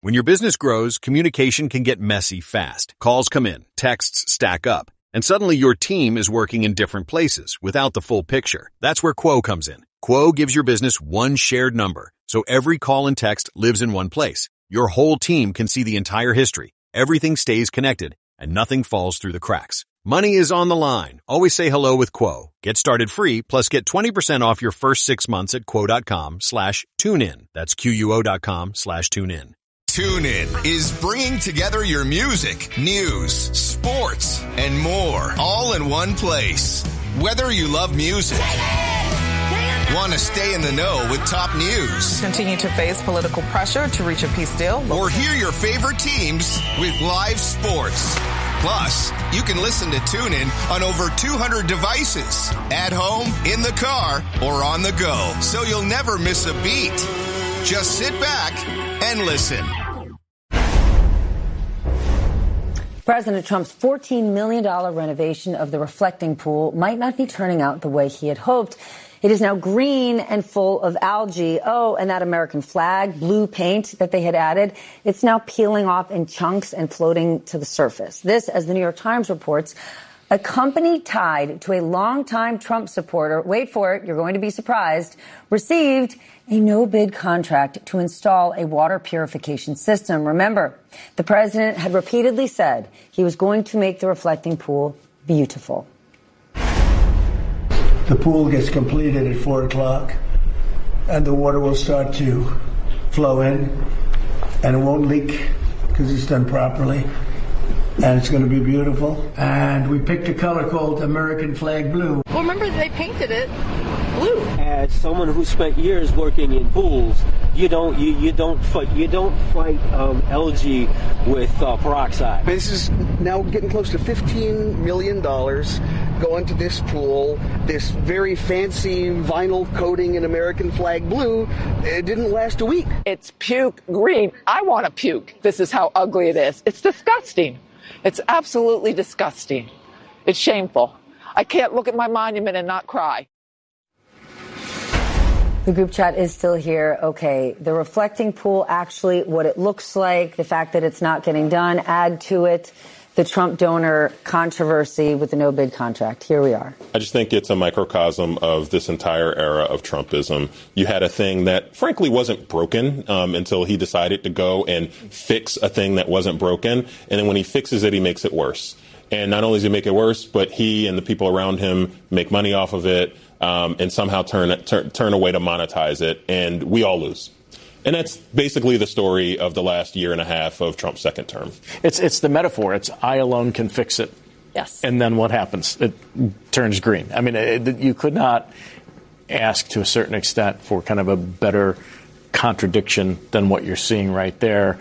When your business grows, communication can get messy fast. Calls come in, texts stack up, and suddenly your team is working in different places without the full picture. That's where Quo comes in. Quo gives your business one shared number, so every call and text lives in one place. Your whole team can see the entire history. Everything stays connected, and nothing falls through the cracks. Money is on the line. Always say hello with Quo. Get started free, plus get 20% off your first 6 months at quo.com/tunein. That's QUO.com/tunein. TuneIn is bringing together your music, news, sports, and more, all in one place. Whether you love music, want to stay in the know with top news, continue to face political pressure to reach a peace deal, or hear your favorite teams with live sports. Plus, you can listen to TuneIn on over 200 devices, at home, in the car, or on the go, so you'll never miss a beat. Just sit back and listen. President Trump's $14 million renovation of the reflecting pool might not be turning out the way he had hoped. It is now green and full of algae. Oh, and that American flag, blue paint that they had added, it's now peeling off in chunks and floating to the surface. This, as the New York Times reports, a company tied to a longtime Trump supporter, wait for it, you're going to be surprised, received a no-bid contract to install a water purification system. Remember, the president had repeatedly said he was going to make the reflecting pool beautiful. The pool gets completed at 4 o'clock, and the water will start to flow in, and it won't leak because it's done properly, and it's going to be beautiful. And we picked a color called American Flag Blue. Well, remember, they painted it blue. As someone who spent years working in pools, you don't fight algae with peroxide. This is now getting close to $15 million going to this pool. This very fancy vinyl coating in American Flag Blue. It didn't last a week. It's puke green. I want to puke. This is how ugly it is. It's disgusting. It's absolutely disgusting. It's shameful. I can't look at my monument and not cry. The group chat is still here. Okay, the reflecting pool, actually what it looks like, the fact that it's not getting done, add to it the Trump donor controversy with the no-bid contract. Here we are. I just think it's a microcosm of this entire era of Trumpism. You had a thing that, frankly, wasn't broken until he decided to go and fix a thing that wasn't broken. And then when he fixes it, he makes it worse. And not only does he make it worse, but he and the people around him make money off of it and somehow turn a way to monetize it. And we all lose. And that's basically the story of the last year and a half of Trump's second term. It's the metaphor. It's I alone can fix it. Yes. And then what happens? It turns green. I mean, you could not ask to a certain extent for kind of a better contradiction than what you're seeing right there.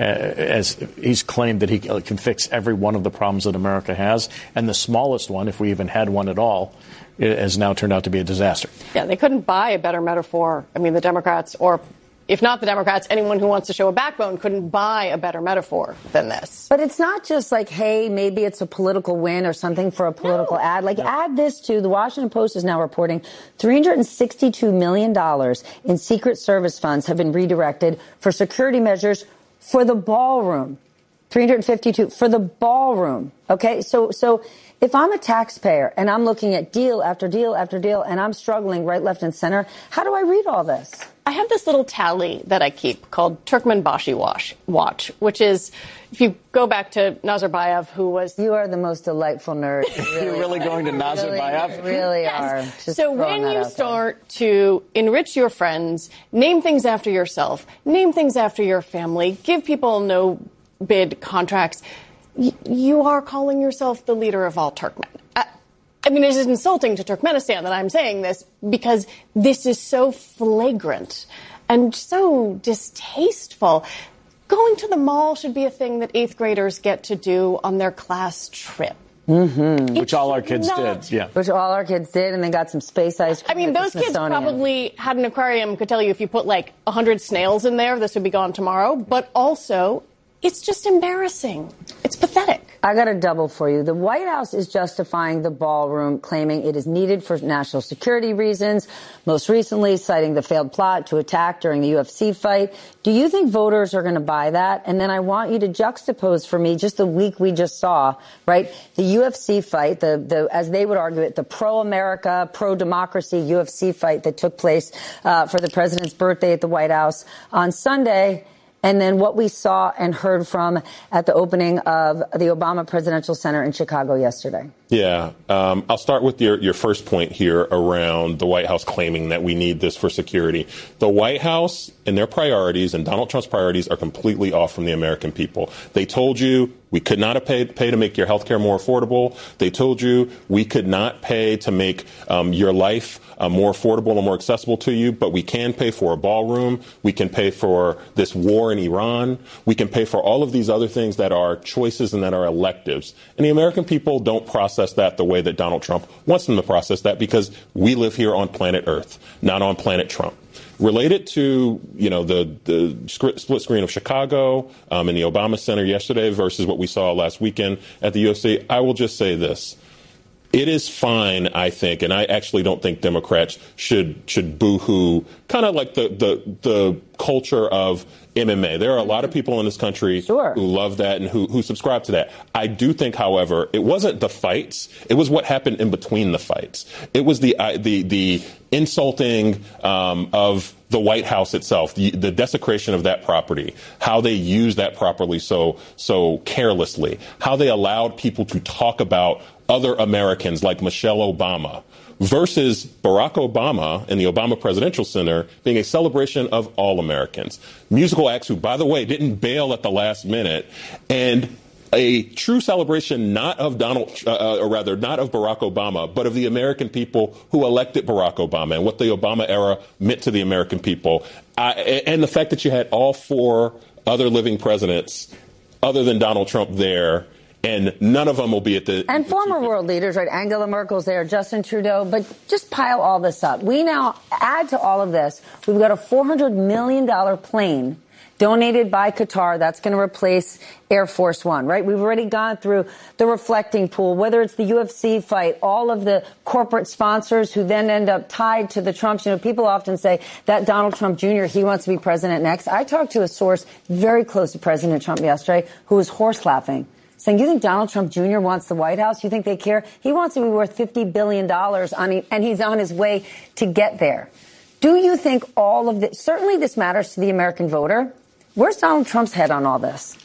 As he's claimed that he can fix every one of the problems that America has. And the smallest one, if we even had one at all, has now turned out to be a disaster. Yeah, they couldn't buy a better metaphor. I mean, the Democrats, or if not the Democrats, anyone who wants to show a backbone couldn't buy a better metaphor than this. But it's not just like, hey, maybe it's a political win or something for a political ad. Like, add this to, the Washington Post is now reporting $362 million in Secret Service funds have been redirected for security measures for the ballroom. 352 for the ballroom. Okay, so if I'm a taxpayer and I'm looking at deal after deal after deal and I'm struggling right, left, and center, how do I read all this? I have this little tally that I keep called Turkmenbashi Watch, which is, if you go back to Nazarbayev, who was... You are the most delightful nerd. You're really going to Nazarbayev? You really are. Yes. So when you start to enrich your friends, name things after yourself, name things after your family, give people no-bid contracts, you are calling yourself the leader of all Turkmen. I mean, it is insulting to Turkmenistan that I'm saying this because this is so flagrant and so distasteful. Going to the mall should be a thing that 8th graders get to do on their class trip. Mm-hmm. Which all our kids did, yeah. Which all our kids did, and they got some space ice cream. I mean, those kids probably had an aquarium, could tell you if you put like 100 snails in there, this would be gone tomorrow. But also, It's just embarrassing. It's pathetic. I got a double for you. The White House is justifying the ballroom, claiming it is needed for national security reasons, most recently citing the failed plot to attack during the UFC fight. Do you think voters are going to buy that? And then I want you to juxtapose for me just the week we just saw, right? The UFC fight, the as they would argue it, the pro-America, pro-democracy UFC fight that took place for the president's birthday at the White House on Sunday. And then what we saw and heard from at the opening of the Obama Presidential Center in Chicago yesterday. Yeah. I'll start with your first point here around the White House claiming that we need this for security. The White House and their priorities and Donald Trump's priorities are completely off from the American people. They told you we could not pay to make your health care more affordable. They told you we could not pay to make your life more affordable and more accessible to you, but we can pay for a ballroom. We can pay for this war in Iran. We can pay for all of these other things that are choices and that are electives. And the American people don't process that the way that Donald Trump wants them to process that, because we live here on planet Earth, not on planet Trump. Related to, the split screen of Chicago and the Obama Center yesterday versus what we saw last weekend at the UFC, I will just say this. It is fine, I think, and I actually don't think Democrats should boo-hoo kind of like the culture of MMA. There are a lot of people in this country who love that and who subscribe to that. I do think, however, it wasn't the fights. It was what happened in between the fights. It was the insulting of the White House itself, the desecration of that property, how they used that properly so carelessly, how they allowed people to talk about other Americans like Michelle Obama versus Barack Obama and the Obama Presidential Center being a celebration of all Americans. Musical acts who, by the way, didn't bail at the last minute, and a true celebration not of not of Barack Obama, but of the American people who elected Barack Obama and what the Obama era meant to the American people. And the fact that you had all four other living presidents other than Donald Trump there, and none of them will be at the... And former world leaders, right? Angela Merkel's there, Justin Trudeau, but just pile all this up. We now add to all of this, we've got a $400 million plane donated by Qatar that's going to replace Air Force One, right? We've already gone through the reflecting pool, whether it's the UFC fight, all of the corporate sponsors who then end up tied to the Trumps. People often say that Donald Trump Jr., he wants to be president next. I talked to a source very close to President Trump yesterday who was horse laughing, saying, you think Donald Trump Jr. wants the White House? You think they care? He wants to be worth $50 billion, and he's on his way to get there. Do you think all of this, certainly this matters to the American voter? Where's Donald Trump's head on all this?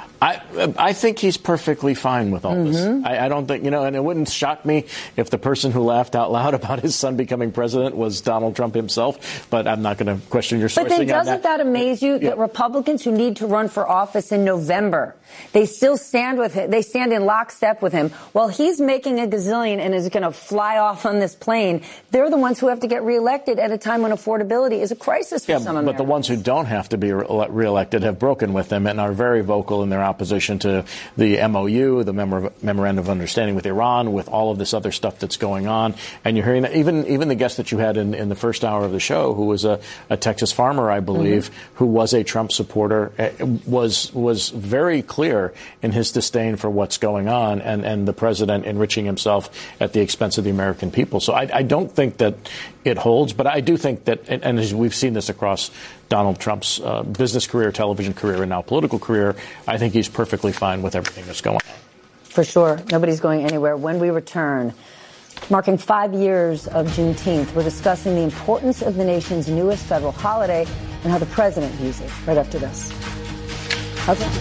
I think he's perfectly fine with all this. I don't think, and it wouldn't shock me if the person who laughed out loud about his son becoming president was Donald Trump himself, but I'm not going to question your sourcing on that. But then doesn't that amaze you that Republicans who need to run for office in November, they still stand with him, they stand in lockstep with him, while he's making a gazillion and is going to fly off on this plane? They're the ones who have to get reelected at a time when affordability is a crisis for some Americans. But the ones who don't have to be reelected have broken with him and are very vocal in their opposition to the MOU, the Memorandum of Understanding with Iran, with all of this other stuff that's going on. And you're hearing that even the guest that you had in the first hour of the show, who was a Texas farmer, I believe, who was a Trump supporter, was very clear in his disdain for what's going on and the president enriching himself at the expense of the American people. So I don't think that it holds, but I do think that, and as we've seen this across Donald Trump's business career, television career, and now political career, I think he's perfectly fine with everything that's going on. For sure. Nobody's going anywhere. When we return, marking 5 years of Juneteenth, we're discussing the importance of the nation's newest federal holiday and how the president views it. Right after this. Okay.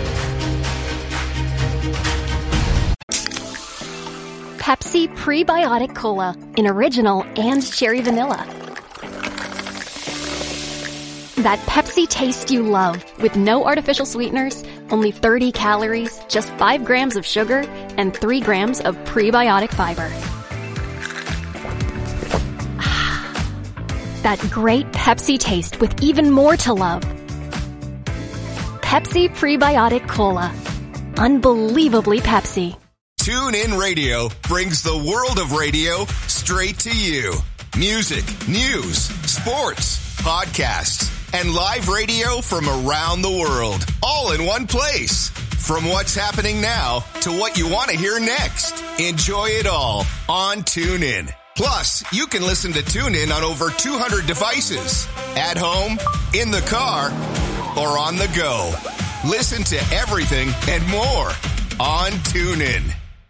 Pepsi Prebiotic Cola in original and cherry vanilla. That Pepsi taste you love, with no artificial sweeteners, only 30 calories, just 5 grams of sugar, and 3 grams of prebiotic fiber. That great Pepsi taste with even more to love. Pepsi Prebiotic Cola. Unbelievably Pepsi. TuneIn Radio brings the world of radio straight to you. Music, news, sports, podcasts, and live radio from around the world, all in one place. From what's happening now to what you want to hear next. Enjoy it all on TuneIn. Plus, you can listen to TuneIn on over 200 devices. At home, in the car, or on the go. Listen to everything and more on TuneIn.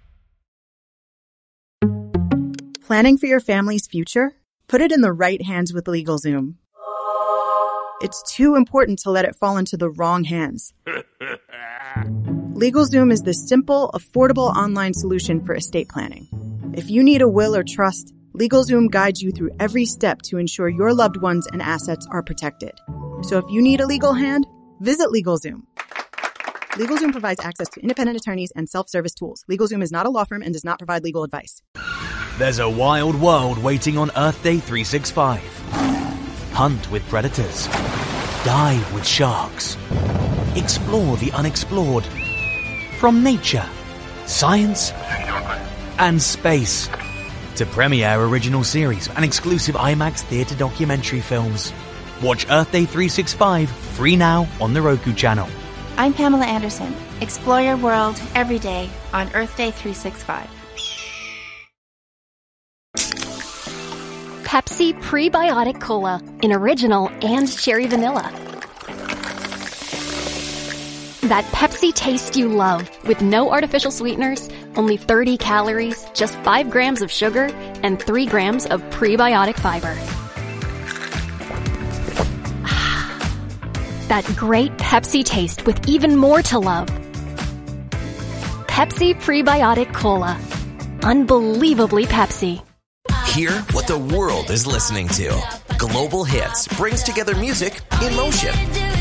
Planning for your family's future? Put it in the right hands with LegalZoom. It's too important to let it fall into the wrong hands. LegalZoom is the simple, affordable online solution for estate planning. If you need a will or trust, LegalZoom guides you through every step to ensure your loved ones and assets are protected. So if you need a legal hand, visit LegalZoom. LegalZoom provides access to independent attorneys and self-service tools. LegalZoom is not a law firm and does not provide legal advice. There's a wild world waiting on Earth Day 365. Hunt with predators. Dive with sharks. Explore the unexplored. From nature, science, and space. To premiere original series and exclusive IMAX theatre documentary films. Watch Earth Day 365 free now on the Roku channel. I'm Pamela Anderson. Explore your world every day on Earth Day 365. Pepsi Prebiotic Cola in original and cherry vanilla. That Pepsi taste you love with no artificial sweeteners, only 30 calories, just 5 grams of sugar, and 3 grams of prebiotic fiber. That great Pepsi taste with even more to love. Pepsi Prebiotic Cola. Unbelievably Pepsi. Hear what the world is listening to. Global Hits brings together music in motion.